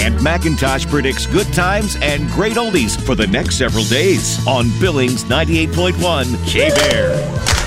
And Macintosh predicts good times and great oldies for the next several days on Billings 98.1 K-Bear.